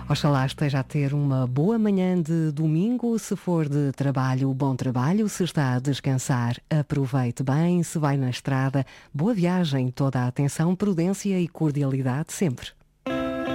Oxalá esteja a ter uma boa manhã de domingo. Se for de trabalho, bom trabalho. Se está a descansar, aproveite bem. Se vai na estrada, boa viagem. Toda a atenção, prudência e cordialidade sempre.